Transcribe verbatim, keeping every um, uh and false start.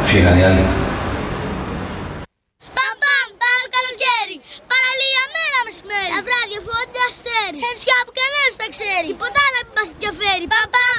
Φύγαν οι άλλοι. Παμ παμ, πάμε καλοκαίρι. Παραλία μέρα μεσημέρι. Τα βράδια φώντα αστέρι. Σε νησιά που κανένας τα ξέρει. Τίποτα να μην μας ενδιαφέρει. Παμ παμ.